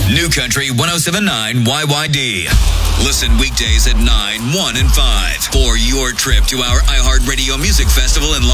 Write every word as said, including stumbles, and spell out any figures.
New Country one oh seven point nine Y Y D. Listen weekdays at nine, one, and five for your trip to our iHeartRadio Music Festival in